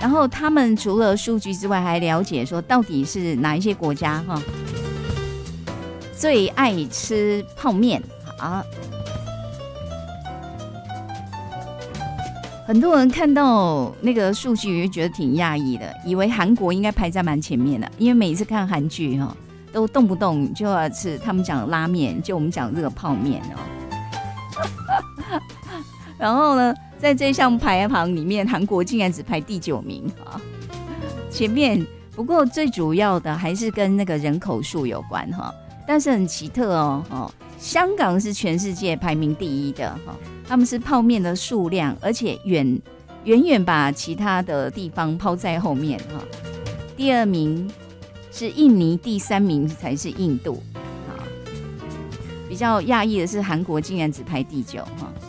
然后他们除了数据之外，还了解说到底是哪一些国家最爱吃泡面啊。很多人看到那个数据就觉得挺讶异的，以为韩国应该排在蛮前面的，因为每次看韩剧都动不动就要吃，他们讲拉面，就我们讲这个泡面然后呢，在这项排行里面，韩国竟然只排第9名前面不过最主要的还是跟那个人口数有关但是很奇特香港是全世界排名第1的他们是泡面的数量，而且远远把其他的地方抛在后面第2名是印尼，第3名才是印度比较讶异的是韩国竟然只排第9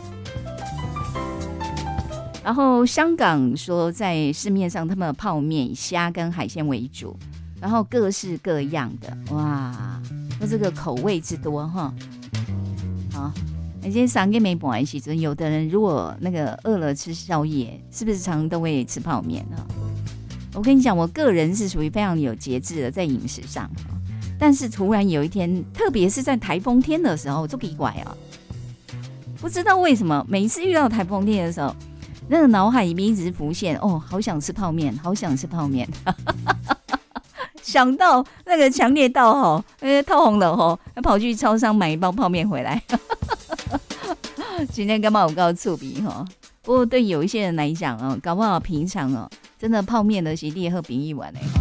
然后香港说在市面上他们的泡面以虾跟海鲜为主，然后各式各样的哇，那这个口味之多好，今天3点没半的时候，有的人如果那个饿了吃宵夜，是不是常常都会吃泡面我跟你讲，我个人是属于非常有节制的在饮食上但是突然有一天，特别是在台风天的时候，就奇怪不知道为什么每一次遇到台风天的时候，那个脑海里面一直浮现好想吃泡面，好想吃泡面想到那个强烈到透红了要跑去超商买一包泡面回来今天干嘛有够趣味不过对有一些人来讲搞不好平常真的泡面的是你的好朋友的